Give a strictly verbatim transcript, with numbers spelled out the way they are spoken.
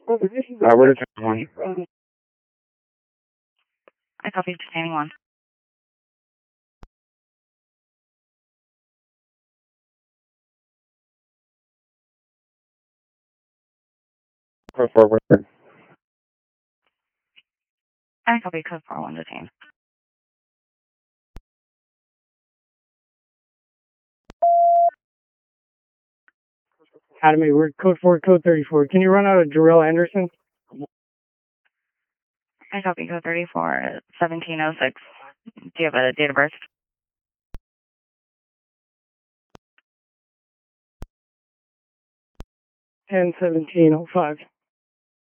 Uh, we're detaining one. I copy detaining one. Code four, one. I copy code four one detained. Academy, we're code four, code thirty-four. Can you run out of Jarrell Anderson? I copy code thirty-four, seventeen oh six. Do you have a date of birth? ten seventeen oh five.